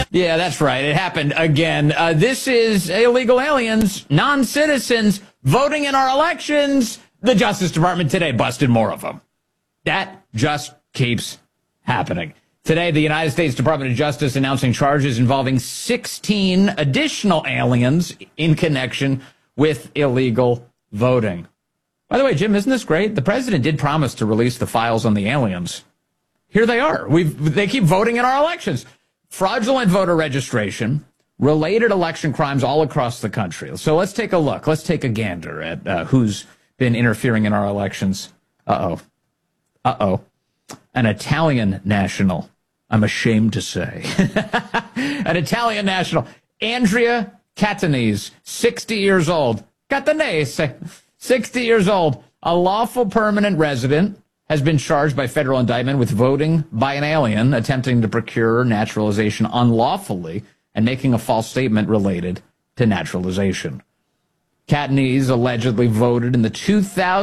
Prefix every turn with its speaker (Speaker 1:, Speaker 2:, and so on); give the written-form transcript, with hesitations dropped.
Speaker 1: Yeah, that's right. It happened again. This is illegal aliens, non-citizens, voting in our elections. The Justice Department today busted more of them. That just keeps happening. Today, the United States Department of Justice announcing charges involving 16 additional aliens in connection with illegal voting. By the way, Jim, isn't this great? The president did promise to release the files on the aliens. Here they are. They keep voting in our elections. Fraudulent voter registration, related election crimes all across the country. So let's take a look. Let's take a gander at who's been interfering in our elections. Uh-oh. An Italian national, I'm ashamed to say. An Italian national, Andrea Catanese, 60 years old. Catanese, 60 years old. A lawful permanent resident has been charged by federal indictment with voting by an alien, attempting to procure naturalization unlawfully, and making a false statement related to naturalization. Catanese allegedly voted in the 2000